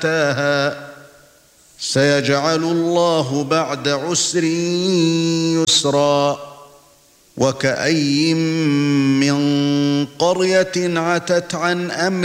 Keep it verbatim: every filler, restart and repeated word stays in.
أتاها سيجعل الله بعد عسر يسرا وكأي من قرية عتت عن أمر